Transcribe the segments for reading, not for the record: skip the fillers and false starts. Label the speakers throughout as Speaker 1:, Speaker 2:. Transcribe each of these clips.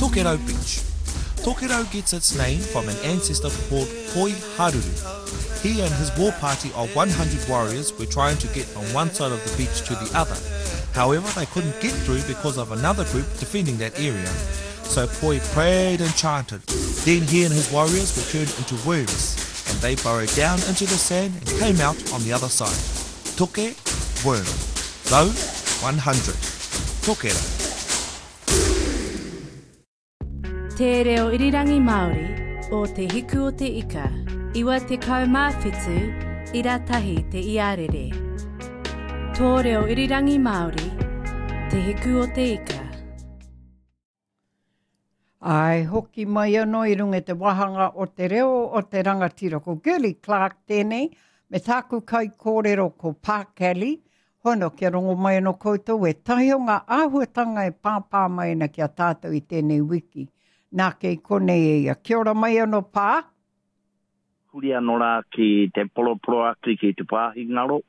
Speaker 1: Tokero Beach. Tokero gets its name from an ancestor called Poi Haruru. He and his war party of 100 warriors were trying to get from one side of the beach to the other. However, they couldn't get through because of another group defending that area. So Poi prayed and chanted. Then he and his warriors were turned into worms, and they burrowed down into the sand and came out on the other side. Toke, worm. Rau, 100. Tokero.
Speaker 2: Te reo irirangi Māori o te hiku o te ika, iwa te kaumāwhitu i ratahi te iarere. Tō reo irirangi Māori, te hiku o te ika.
Speaker 3: Ai, hoki mai anō I runga te wahanga o te reo o te rangatira ko Gilly Clark tēnei, me tāku kai kōrero ko Pākeli, hono kia rongo mai anō koutou e tahi o ngā āhuatanga e pāpā mai na kia tātou I tēnei wiki. Nā kei konei e ia. Kia ora mai anō pā?
Speaker 4: Huri anō rā ki te polopolo aki ki te pāhingaro.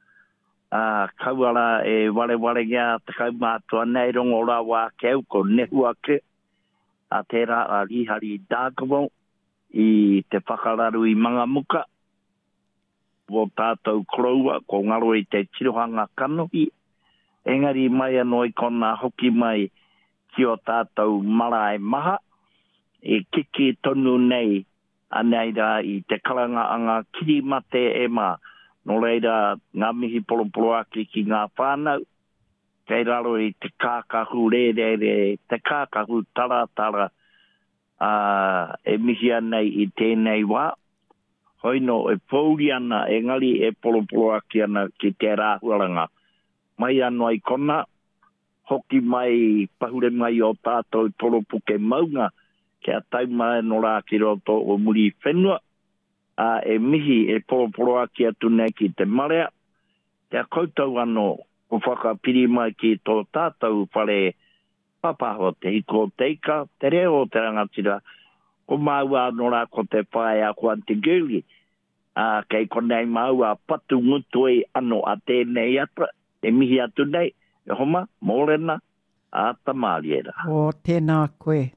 Speaker 4: Kauara e ware gia te kaumātua nei rongo rā wā keu ko nehu ake. A tērā a rihari dākamo I te whakararu I mangamuka. Wo tātou kroua ko ngaro I te tirohanga kanohi. Engari mai anō I kona hoki mai ki o tātou marae maha. E kiki tonu nei anei rā I te karangaanga kirimate e mā. No reira ngā mihi polopolo aki ki ngā whānau. Kei raro I te kākahu re, te kākahu tara, e mihi anei I tēnei wā. Hoino e pōuri ana, e ngari e polopolo aki ana ki te rāhuaranga. Mai anō I kona, hoki mai, pahure mai o tātou toropuke maunga, kia taumai no rā ki roto o muri whenua. E mihi e polopolo aki atu nei ki te marea. Kia koutou anō, ko whakapiri mai ki tō tātou whare papaho te hiko teika, te reo o te rangatira, ko maua anō rā ko te whae a Huantiguli, kei konei maua patu ngutui anō a tēnei atra, te mihi atu nei, e homa, mōrena, a tamariera.
Speaker 3: O tēnā koe,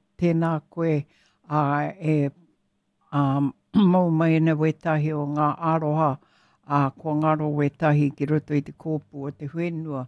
Speaker 3: mau mai na wetahi o ngā aroha, ko ngaro wetahi ki roto I te kōpu o te whenua,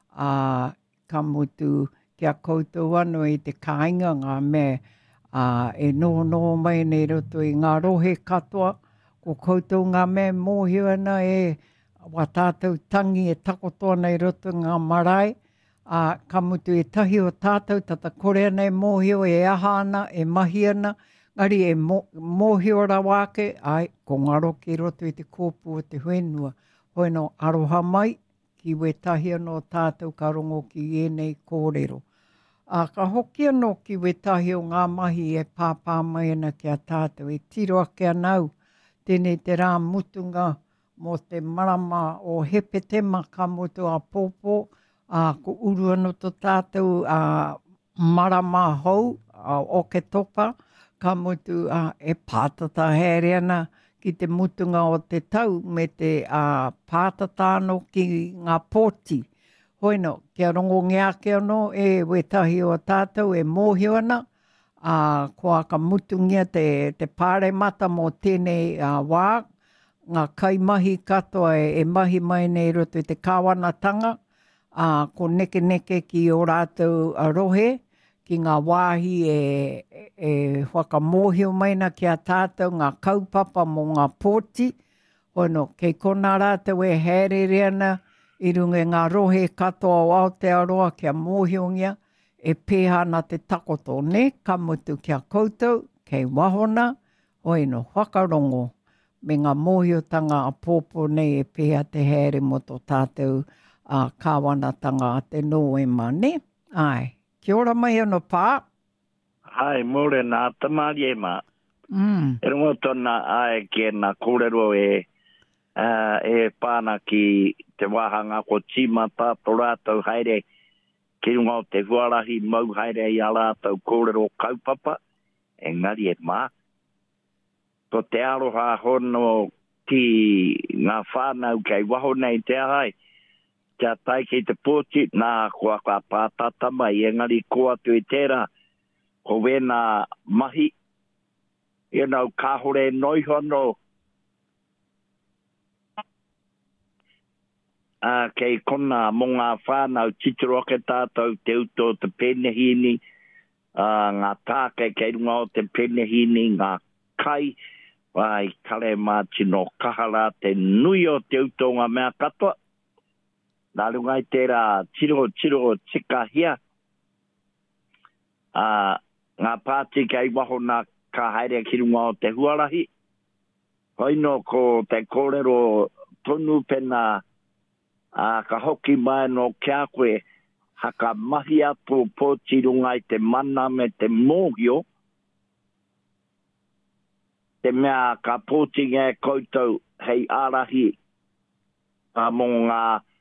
Speaker 3: ka mutu kia koutou anō I te kāinga ngā me, e no mai nei roto I ngā rohe katoa, ko koutou ngā me mōhio ana e wa tātou tangi e takotoa nei roto ngā marae, ka mutu e tahi o tātou tata kore nei mōhio e aha ana, e mahi ana, ngari e mōhio ra wāke, ai, ko ngaro ki roto I te kōpu o te whenua. Hoi no aroha mai, ki wetahi anō tātou ka rongo ki enei kōrero. Ka hoki anō ki wetahi o ngā mahi e pāpā mai ana kia tātou, e tiro ake anau, tēnei te rā mutunga mō te marama o hepetema ka mutu a pōpō, ko uru anō tō tātou marama hou, o ke topa, ka mutu e pātata here ana ki te mutunga o te tau me te pātata anō ki ngā pōti. Hoino, kia rongo ngeake anō e wetahi o tātou e mōhio ana, koa ka mutungia te pāre mata mō tēnei wā, ngā kaimahi katoa e mahi mai nei roto I te kāwanatanga, ko neke ki o rātou rohe, ki ngā wāhi e whakamōhio maina ki a tātou ngā kaupapa mō ngā pōti. Hoino, kei kona rātou e hērere ana I runga ngā rohe katoa o Aotearoa kia mōhiongia e pēhana te takoto ne, ka mutu kia koutou, kei wahona, hoino whakarongo, me ngā mōhiotanga a pōpō nei e pēha te here mo tō tātou kāwanatanga a te noema ne. Ai. Kia ora mai anō pā.
Speaker 4: Hai, mōre nā tamari e mā. E rongo tōna ai ki nā kōrero pāna ki te wāhanga ko tīmata tō rātou haere ki runga o te huarahi mau haere I a rātou kōrero kaupapa. Engari e mā. Ko te aroha hono ki ngā whānau kei waho nei te ahai. Kia tai ki te pōti, nā kua pātata mai, engari ko atu I tērā, ko wena mahi, e nau kahore noi hono, kei kona mo ngā whānau titiro ke tātou te uto te penehini, ngā tāke kei runga o te penehini, ngā kai, vai kare mā tino kahara te nui o te uto ngā mea katoa. Nā rungai tērā tiro tika hia. Ngā pāti kei waho nā ka haere ki runga o te huarahi. Hoino ko te kōrero tonu pena ka hoki mai no kia koe haka mahi atu pōti rungai te mana me te mōhio. Te mea ka pōti ngā koutou hei arahi mō ngā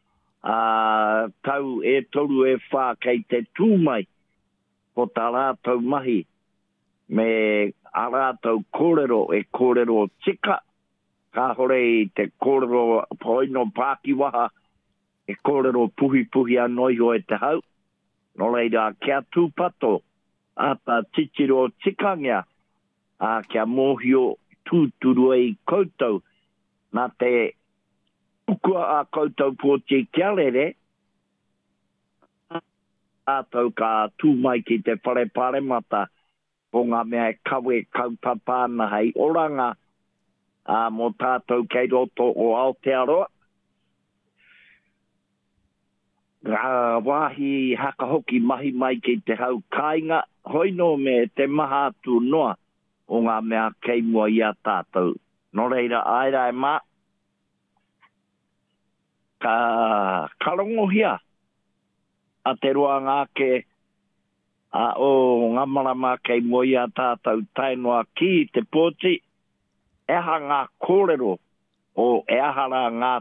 Speaker 4: tau e toru e whā kei te tūmai ko tā rātou mahi me a rātou kōrero e kōrero tika ka hore i te kōrero poino Pākiwaha e kōrero puhi anoi o e te hau no reira kia tūpato a ta titiro tikangia kia mōhio tūturu e koutou nā te ukua a koutou pōti kia rere tātou ka tūmai ki te whare pāremata o ngā mea e kawe kaupapāna hei oranga mō tātou kei roto o Aotearoa. Ngā wāhi haka hoki mahi mai ki te hau kāinga hoino me te maha atu noa o ngā mea kei mua i a tātou. Nō reira aira e mā, ka karongohia a te roa ngāke o ngā marama kei mua i a tātou tainoa ki te pōti, eha ngā kōrero o ehara ngā